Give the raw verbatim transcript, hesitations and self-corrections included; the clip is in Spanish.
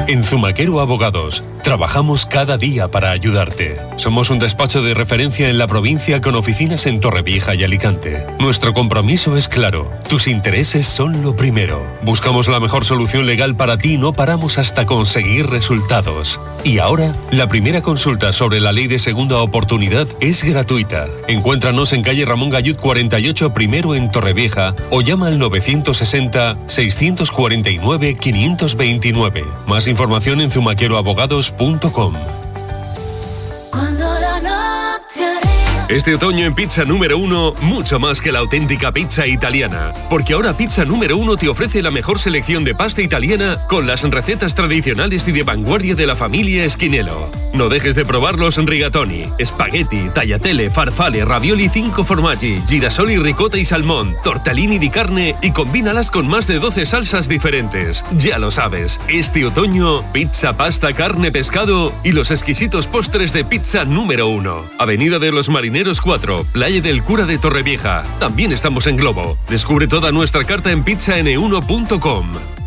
En Zumaquero Abogados, trabajamos cada día para ayudarte. Somos un despacho de referencia en la provincia con oficinas en Torrevieja y Alicante. Nuestro compromiso es claro, tus intereses son lo primero. Buscamos la mejor solución legal para ti y no paramos hasta conseguir resultados. Y ahora, la primera consulta sobre la ley de segunda oportunidad es gratuita. Encuéntranos en calle Ramón Gallud cuarenta y ocho primero en Torrevieja o llama al novecientos sesenta, seiscientos cuarenta y nueve, quinientos veintinueve. Más información en zumaquero abogados punto com. Este otoño en Pizza Número Uno, mucho más que la auténtica pizza italiana. Porque ahora Pizza Número Uno te ofrece la mejor selección de pasta italiana con las recetas tradicionales y de vanguardia de la familia Esquinelo. No dejes de probar los rigatoni, spaghetti, tagliatelle, farfalle, ravioli cinco formaggi, girasoli, ricota y salmón, tortellini di carne y combínalas con más de doce salsas diferentes. Ya lo sabes, este otoño, pizza, pasta, carne, pescado y los exquisitos postres de Pizza Número Uno. Avenida de los Marineros cuatro, Playa del Cura de Torrevieja. También estamos en Globo. Descubre toda nuestra carta en pizza ene uno punto com.